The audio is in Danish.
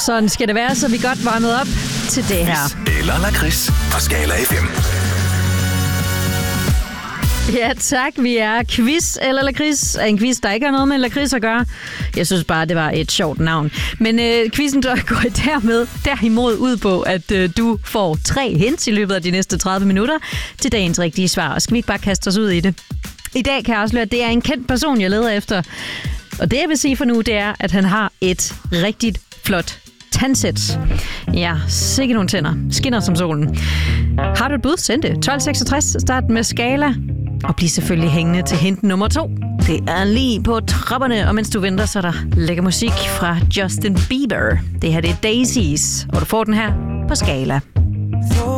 Sådan skal det være, så vi godt varmet op til det her. Eller lakrids på Skala FM. Ja tak, vi er quiz eller lakrids. En quiz, der ikke har noget med lakrids at gøre. Jeg synes bare, det var et sjovt navn. Men quizzen går derimod ud på, at du får 3 hints i løbet af de næste 30 minutter til dagens rigtige svar. Og skal vi ikke bare kaste os ud i det? I dag kan jeg afsløre, at det er en kendt person, jeg leder efter. Og det, jeg vil sige for nu, det er, at han har et rigtigt flot tandsæt. Ja, sikke nogle tænder. Skinner som solen. Har du et bud? Send det. 1266. Start med Skala. Og bliv selvfølgelig hængende til hint nummer 2. Det er lige på trapperne, og mens du venter, så er der lækker musik fra Justin Bieber. Det her det er Daisies, og du får den her på Skala.